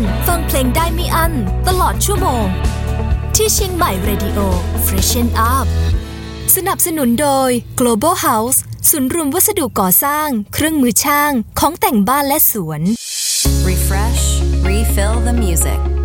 ฟังเพลงได้ไม่อั้นตลอดชั่วโมงที่เชียงใหม่ Radio Freshen Up สนับสนุนโดย Global House ศูนย์รวมวัสดุก่อสร้างเครื่องมือช่างของแต่งบ้านและสวน Refresh, refill the music